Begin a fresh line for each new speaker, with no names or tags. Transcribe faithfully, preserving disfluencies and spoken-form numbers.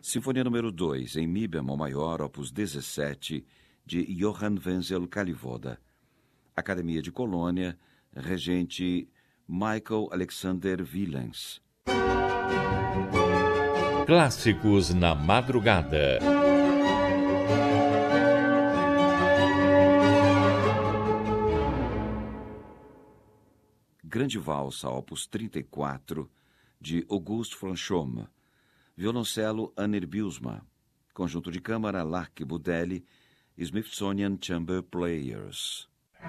Sinfonia número dois, em Mi bemol maior, opus dezessete, de Johann Wenzel Kalivoda. Academia de Colônia, regente Michael Alexander Willens.
Clássicos na madrugada.
Grande Valsa, opus trinta e quatro, de August Franchomme. Violoncelo Anner Bielsma. Conjunto de câmara Lark Budelli, Smithsonian Chamber Players.